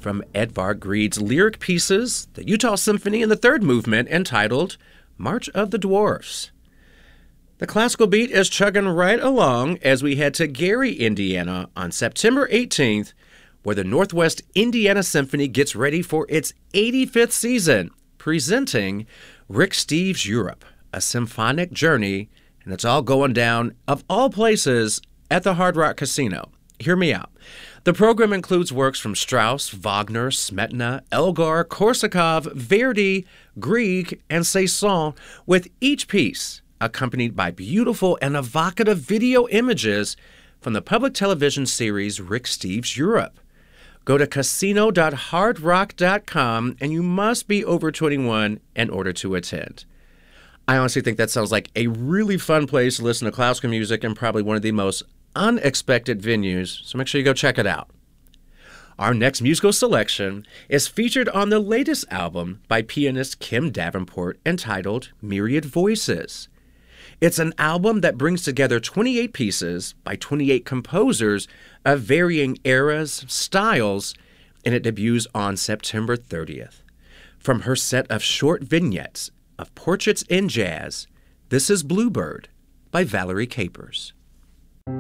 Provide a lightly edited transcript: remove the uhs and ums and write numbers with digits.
from Edvard Grieg's lyric pieces, the Utah Symphony in the third movement, entitled March of the Dwarfs. The classical beat is chugging right along as we head to Gary, Indiana on September 18th, where the Northwest Indiana Symphony gets ready for its 85th season, presenting Rick Steves' Europe, a symphonic journey, and it's all going down, of all places, at the Hard Rock Casino. Hear me out. The program includes works from Strauss, Wagner, Smetana, Elgar, Korsakov, Verdi, Grieg, and Saint-Saëns, with each piece accompanied by beautiful and evocative video images from the public television series Rick Steves' Europe. Go to casino.hardrock.com, and you must be over 21 in order to attend. I honestly think that sounds like a really fun place to listen to classical music and probably one of the most unexpected venues, so make sure you go check it out. Our next musical selection is featured on the latest album by pianist Kim Davenport entitled Myriad Voices. It's an album that brings together 28 pieces by 28 composers of varying eras, styles, and it debuts on September 30th. From her set of short vignettes of portraits in jazz, this is Bluebird by Valerie Capers.